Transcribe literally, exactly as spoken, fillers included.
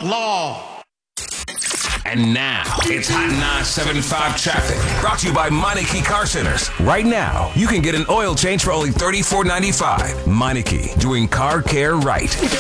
law. And now, it's Hot nine seven five traffic. Brought to you by Meineke Car Centers. Right now, you can get an oil change for only thirty-four ninety-five. Meineke, doing car care right.